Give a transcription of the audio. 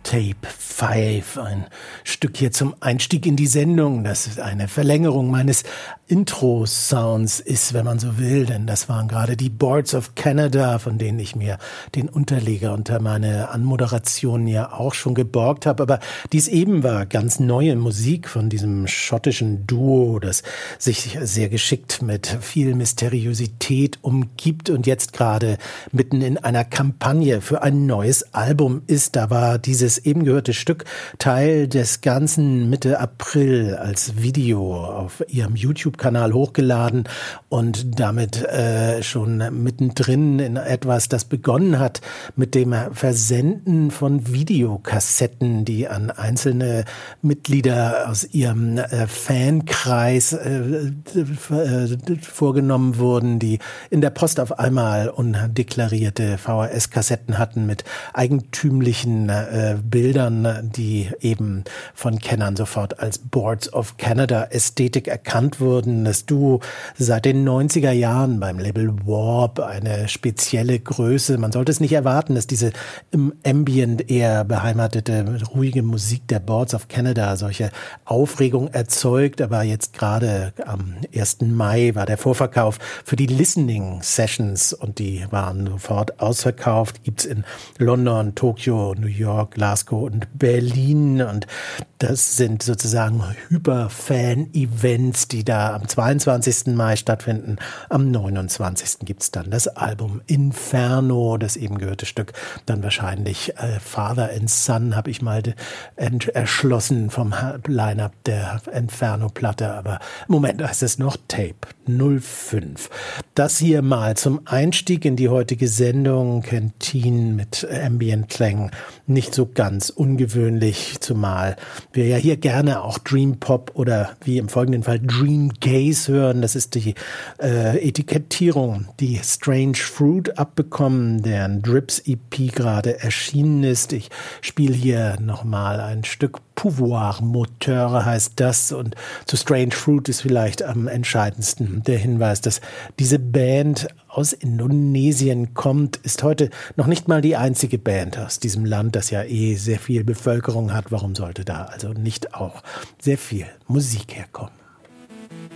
Tape 5, ein Stück hier zum Einstieg in die Sendung, das eine Verlängerung meines Intro-Sounds ist, wenn man so will, denn das waren gerade die Boards of Canada, von denen ich mir den Unterleger unter meine Anmoderation ja auch schon geborgt habe, aber dies eben war ganz neue Musik von diesem schottischen Duo, das sich sehr geschickt mit viel Mysteriosität umgibt und jetzt gerade mitten in einer Kampagne für ein neues Album ist. Da war dieses eben gehörte Stück Teil des Ganzen Mitte April als Video auf ihrem YouTube-Kanal hochgeladen und damit schon mittendrin in etwas, das begonnen hat mit dem Versenden von Videokassetten, die an einzelne Mitglieder aus ihrem Fankreis vorgenommen wurden, die in der Post auf einmal undeklarierte VHS-Kassetten hatten mit eigentümlichen Bildern, die eben von Kennern sofort als Boards of Canada Ästhetik erkannt wurden. Das Duo seit den 90er Jahren beim Label Warp eine spezielle Größe. Man sollte es nicht erwarten, dass diese im Ambient eher beheimatete, ruhige Musik der Boards of Canada solche Aufregung erzeugt. Aber jetzt gerade am 1. Mai war der Vorverkauf für die Listening Sessions und die waren sofort ausverkauft. Gibt's in London, Tokio, New York, Glasgow und Berlin und das sind sozusagen Hyper-Fan-Events, die da am 22. Mai stattfinden. Am 29. gibt's dann das Album Inferno, das eben gehörte Stück. Dann wahrscheinlich Father and Son habe ich mal erschlossen vom Line-Up der Inferno-Platte. Aber im Moment heißt es noch Tape 05. Das hier mal zum Einstieg in die heutige Sendung. Canteen mit Ambient-Klängen. Nicht so ganz ungewöhnlich, zumal wir ja hier gerne auch Dream Pop oder wie im folgenden Fall Dream Gaze hören. Das ist die Etikettierung, die Strange Fruit abbekommen, deren Drips EP gerade erschienen ist. Ich spiele hier nochmal ein Stück. Pouvoir Moteur heißt das und zu Strange Fruit ist vielleicht am entscheidendsten der Hinweis, dass diese Band aus Indonesien kommt, ist heute noch nicht mal die einzige Band aus diesem Land, das ja sehr viel Bevölkerung hat. Warum sollte da also nicht auch sehr viel Musik herkommen?